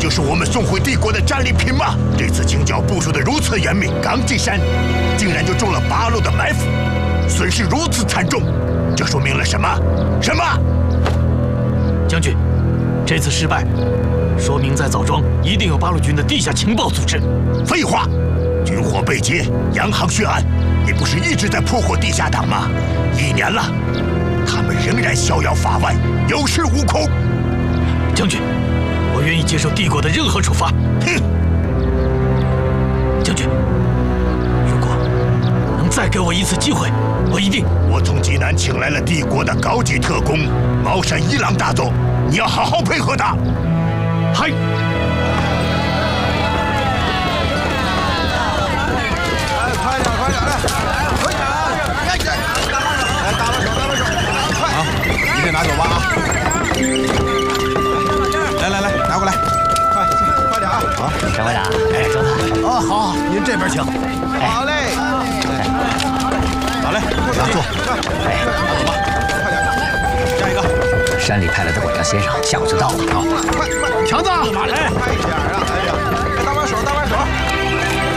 就是我们送回帝国的战利品吗？这次清剿部署的如此严密，刚进山，竟然就中了八路的埋伏，损失如此惨重，这说明了什么？什么？ 将军，这次失败，说明在枣庄一定有八路军的地下情报组织。 废话，军火被劫，洋行血案，你不是一直在破获地下党吗？1年了，他们仍然逍遥法外，有恃无恐。 将军，我愿意接受帝国的任何处罚。 哼！ 将军，如果能再给我一次机会，我一定。 我从济南请来了帝国的高级特工茅山一郎大佐，你要好好配合他。 嗨！ 快点，快点，来，快点啊！来，搭把手，快啊！一个拿走吧啊！来，拿过来，快点啊！ 好，张班长，哎，周大， 哦，好，您这边请。好嘞，好嘞，拿坐。哎，拿走吧，快点，下一个。 山里派来的管家先生，下午就到了。 好，快， 强子， 快一点啊！